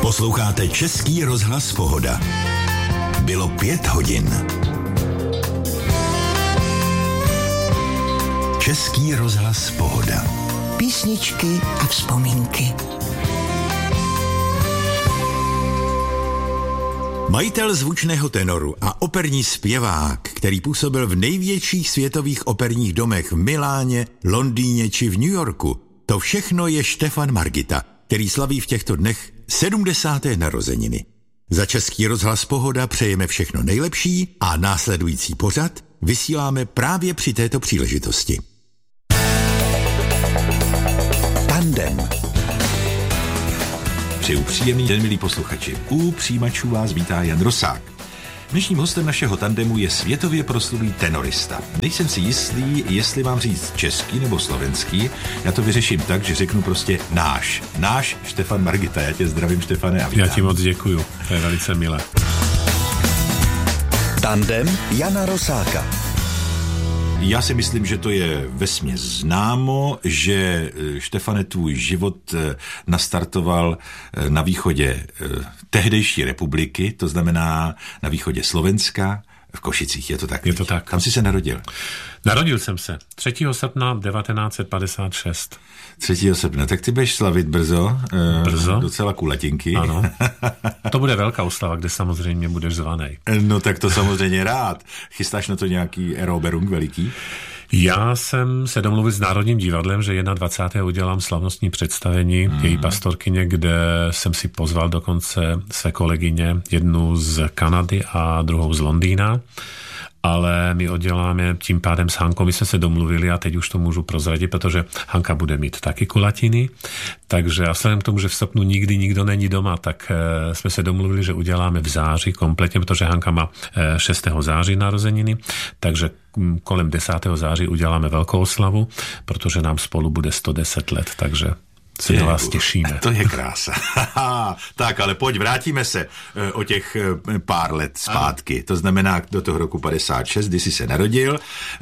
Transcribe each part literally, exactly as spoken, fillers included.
Posloucháte Český rozhlas Pohoda. Bylo pět hodin. Český rozhlas Pohoda. Písničky a vzpomínky. Majitel zvučného tenoru a operní zpěvák, který působil v největších světových operních domech v Miláně, Londýně či v New Yorku, to všechno je Štefan Margita, který slaví v těchto dnech sedmdesáté narozeniny. Za Český rozhlas Pohoda přejeme všechno nejlepší a následující pořad vysíláme právě při této příležitosti. Tandem. Přeju příjemný den, milí posluchači. U přijímačů vás vítá Jan Rosák. Dnešním hostem našeho tandemu je světově proslulý tenorista. Nejsem si jistý, jestli mám říct český nebo slovenský. Já to vyřeším tak, že řeknu prostě náš. Náš Štefan Margita. Já tě zdravím, Štefane, a vítám. Já ti moc děkuju. To je velice milé. Tandem Jana Rosáka. Já si myslím, že to je vesměs známo, že Štefane tvůj život nastartoval na východě tehdejší republiky, to znamená na východě Slovenska, v Košicích, je to tak? Je to tak. Tam jsi se narodil? Narodil jsem se třetího srpna devatenáct set padesát šest. třetího srpna, tak ty budeš slavit brzo. Brzo? Docela kulatinky. Ano. To bude velká oslava, kde samozřejmě budeš zvanej. No tak to samozřejmě rád. Chystáš na to nějaký eroberung veliký? Já jsem se domluvil s Národním divadlem, že dvacátého prvního udělám slavnostní představení mm. její pastorkyně, kde jsem si pozval dokonce své kolegyně, jednu z Kanady a druhou z Londýna. Ale my odděláme tím pádem s Hankou, my jsme se domluvili a teď už to můžu prozradit, protože Hanka bude mít taky kulatiny, takže a vzhledem k tomu, že v srpnu nikdy nikdo není doma, tak e, jsme se domluvili, že uděláme v září kompletně, protože Hanka má e, šestého září narozeniny, takže kolem desátého září uděláme velkou oslavu, protože nám spolu bude sto deset let, takže se na vás těšíme. To je krása. Tak, ale pojď, vrátíme se o těch pár let zpátky. Ano. To znamená do toho roku padesát šest, kdy jsi se narodil.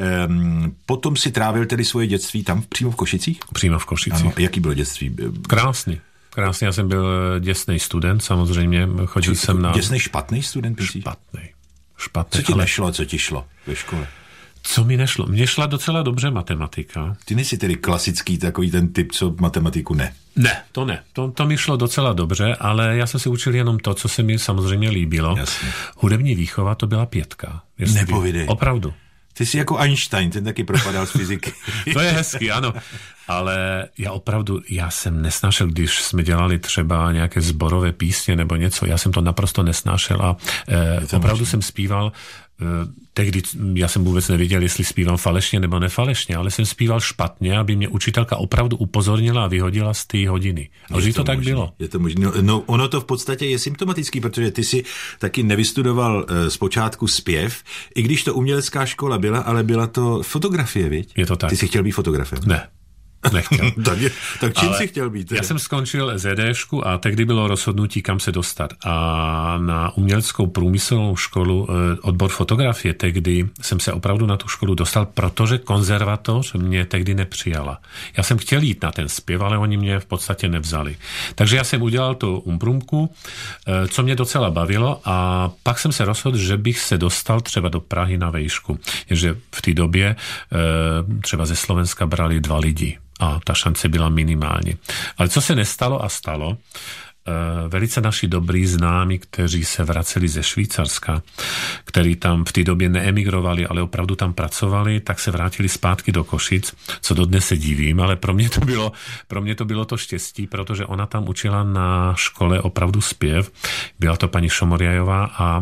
Potom si trávil tedy svoje dětství tam přímo v Košicích? Přímo v Košicích. Ano. Jaký bylo dětství? Krásný. Krásný. Já jsem byl děsnej student, samozřejmě. Chodil Co, jsem na... Děsnej špatný student? Píší? Špatný. Špatný. Co ti ale... nešlo, co ti šlo ve škole? Co mi nešlo? Mně šla docela dobře matematika. Ty nejsi tedy klasický takový ten typ, co matematiku ne? Ne, to ne. To, to mi šlo docela dobře, ale já jsem si učil jenom to, co se mi samozřejmě líbilo. Jasně. Hudební výchova, to byla pětka. Nepovidej. Opravdu. Ty jsi jako Einstein, ten taky propadal z fyziky. To je hezký, ano. Ale já opravdu, já jsem nesnášel, když jsme dělali třeba nějaké zborové písně nebo něco, já jsem to naprosto nesnášel a eh, opravdu možný. Jsem zpíval, eh, tehdy já jsem vůbec nevěděl, jestli zpívám falešně nebo nefalešně, ale jsem zpíval špatně, aby mě učitelka opravdu upozornila a vyhodila z té hodiny. A vždy to, to tak možný. bylo. Je to možné. No, ono to v podstatě je symptomatický, protože ty si taky nevystudoval eh, zpočátku zpěv, i když to umělecká škola byla, ale byla to fotografie, viď? Je to tak. Ty jsi chtěl být fotografem? Ne. Nechtěl. tak, je, tak čím ale jsi chtěl být? Teda? Já jsem skončil ZDŠku a tehdy bylo rozhodnutí, kam se dostat. A na uměleckou průmyslovou školu, odbor fotografie, tehdy jsem se opravdu na tu školu dostal, protože konzervatoř mě tehdy nepřijala. Já jsem chtěl jít na ten zpěv, ale oni mě v podstatě nevzali. Takže já jsem udělal tu umprumku, co mě docela bavilo, a pak jsem se rozhodl, že bych se dostal třeba do Prahy na vejšku. Že v té době třeba ze Slovenska brali dva lidi. A ta šance byla minimální. Ale co se nestalo a stalo, velice naši dobrý známi, kteří se vraceli ze Švýcarska, kteří tam v té době neemigrovali, ale opravdu tam pracovali, tak se vrátili zpátky do Košic, co dodnes se divím, ale pro mě to bylo, pro mě to bylo to štěstí, protože ona tam učila na škole opravdu zpěv. Byla to paní Šomoriajová a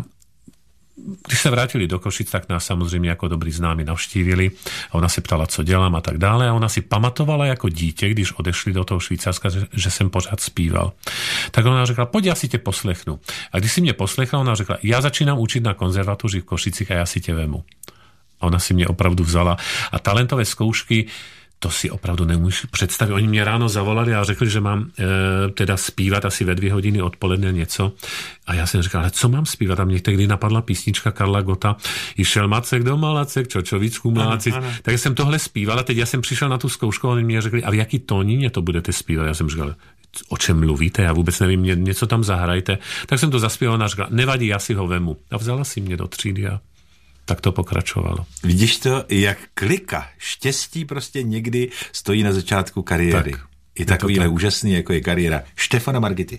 když se vrátili do Košic, tak nás samozřejmě jako dobrý známi navštívili a ona se ptala, co dělám a tak dále, a ona si pamatovala jako dítě, když odešli do toho Švýcarska, že, že jsem pořád zpíval. Tak ona řekla, pojď, já si tě poslechnu. A když si mě poslechla, ona řekla, já začínám učit na konzervatoři v Košicích a já si tě vemu. A ona si mě opravdu vzala a talentové zkoušky, to si opravdu nemůžu představit. Oni mě ráno zavolali a řekli, že mám e, teda zpívat asi ve dvě hodiny odpoledne něco. A já jsem říkal, ale co mám zpívat? A mě tehdy napadla písnička Karla Gotta. Išel Macek do Malacek, Čočovičku Mláci. Tak jsem tohle zpíval a teď já jsem přišel na tu zkoušku a oni mě řekli, ale jaký tónině to budete zpívat? Já jsem říkal, o čem mluvíte, já vůbec nevím, ně, něco tam zahrajte. Tak jsem to zaspěval, ona říkala, nevadí, já si ho vemu. A vzala si mě do třídy a tak to pokračovalo. Vidíš to, jak klika. Štěstí prostě někdy stojí na začátku kariéry. Tak, I takovýhle tak. úžasný, jako je kariéra Štefana Margity.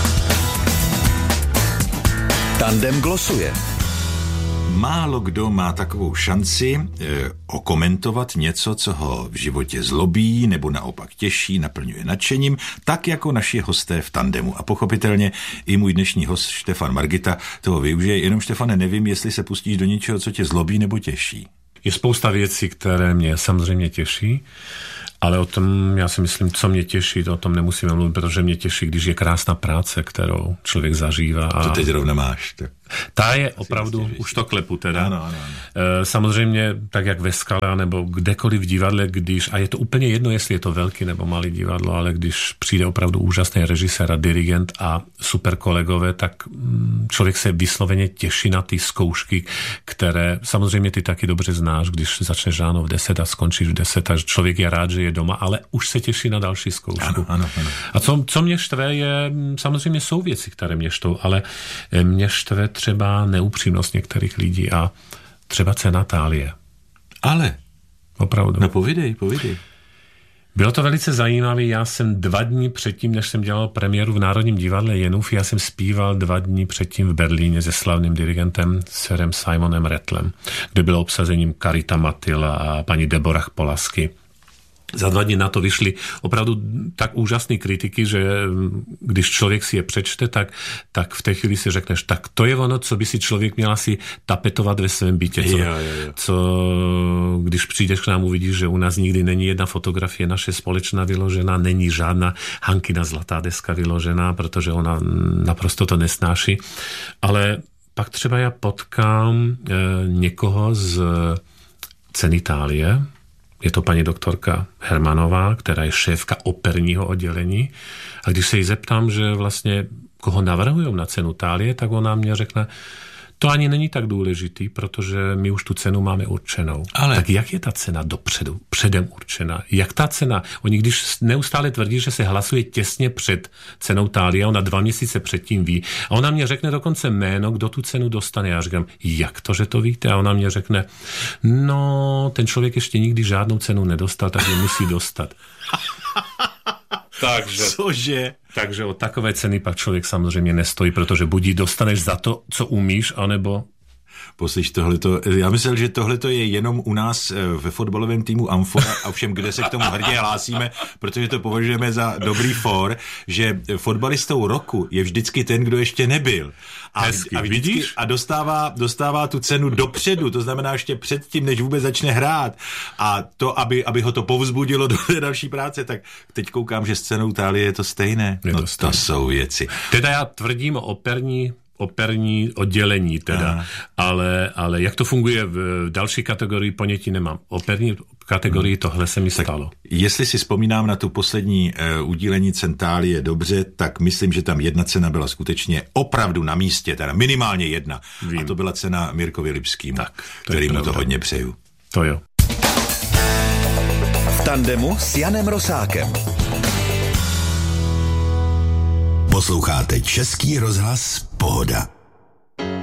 Tandem glosuje. Málo kdo má takovou šanci e, okomentovat něco, co ho v životě zlobí nebo naopak těší, naplňuje nadšením, tak jako naši hosté v tandemu. A pochopitelně i můj dnešní host Štefan Margita toho využije. Jenom, Štefane, nevím, jestli se pustíš do něčeho, co tě zlobí nebo těší. Je spousta věcí, které mě samozřejmě těší, ale o tom, já si myslím, co mě těší, to o tom nemusíme mluvit, protože mě těší, když je krásná práce, kterou člověk zažívá. A to teď rovna máš. Tak. Ta je opravdu, už to klepu teda. Ano, ano, ano. Samozřejmě, tak jak ve Skale, nebo kdekoliv v divadle, když, a je to úplně jedno, jestli je to velký nebo malý divadlo, ale když přijde opravdu úžasný režisér a dirigent a super kolegové, tak člověk se vysloveně těší na ty zkoušky, které samozřejmě ty taky dobře znáš, když začneš ráno v deset a skončíš v deset, takže člověk je rád, že je doma, ale už se těší na další zkoušku. Ano, ano, ano. A co, co mě štve je, samozřejmě jsou věci, které mě štou, ale mě štve třeba neupřímnost některých lidí a třeba cena tálie. Ale? Opravdu. No povidej, povidej. Bylo to velice zajímavé. Já jsem dva dny předtím, než jsem dělal premiéru v Národním divadle Jenův, já jsem zpíval dva dny předtím v Berlíně se slavným dirigentem sirem Simonem Rattlem, kde bylo obsazením Karita Matila a paní Deborah Polasky. Za dva dny na to vyšly opravdu tak úžasné kritiky, že když člověk si je přečte, tak, tak v té chvíli si řekneš, tak to je ono, co by si člověk měl asi tapetovat ve svém bytě. Co, jo, jo, jo. co když přijdeš k nám, uvidíš, že u nás nikdy není jedna fotografie naše společná vyložená, není žádná Hankina zlatá deska vyložená, protože ona naprosto to nesnáší. Ale pak třeba já potkám e, někoho z ceny tálie. Je to paní doktorka Hermanová, která je šéfka operního oddělení. A když se jí zeptám, že vlastně koho navrhují na cenu tálie, tak ona mě řekne, to ani není tak důležitý, protože my už tu cenu máme určenou. Ale... Tak jak je ta cena dopředu, předem určena? Jak ta cena? Oni když neustále tvrdí, že se hlasuje těsně před cenou tálie, ona dva měsíce předtím ví. A ona mě řekne dokonce jméno, kdo tu cenu dostane. Já říkám, jak to, že to víte? A ona mě řekne, no, ten člověk ještě nikdy žádnou cenu nedostal, tak ji musí dostat. Takže, Cože? takže o takové ceny pak člověk samozřejmě nestojí, protože buď ji dostaneš za to, co umíš, anebo... Poslyš, tohleto, já myslel, že tohleto je jenom u nás ve fotbalovém týmu Amfora a všem, kde se k tomu hrdě hlásíme, protože to považujeme za dobrý for, že fotbalistou roku je vždycky ten, kdo ještě nebyl. A, Hezky, a, vždycky, vidíš? a dostává, dostává tu cenu dopředu, to znamená ještě předtím, než vůbec začne hrát. A to, aby, aby ho to povzbudilo do té další práce, tak teď koukám, že s cenou tálie je to stejné. Je no to stejné. To jsou věci. Teda já tvrdím o operní operní oddělení teda, ale, ale jak to funguje v další kategorii, ponětí nemám. Operní kategorii tohle se mi stalo. Jestli si vzpomínám na tu poslední uh, udílení cen tálie dobře, tak myslím, že tam jedna cena byla skutečně opravdu na místě, teda minimálně jedna. Vím. A to byla cena Mirkovi Lipskému, Tak, to je který mu to pravda. hodně přeju. To jo. V tandemu s Janem Rosákem. Posloucháte Český rozhlas Pohoda.